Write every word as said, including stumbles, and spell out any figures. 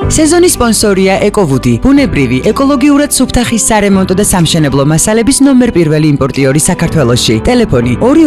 სეზონის სპონსორია ეკოვუდი, ბუნებრივი, ეკოლოგიურად სუფთა ხის სარემონტო და სამშენებლო მასალების ნომერ პირველი იმპორტიორი საქართველოში. ტელეფონი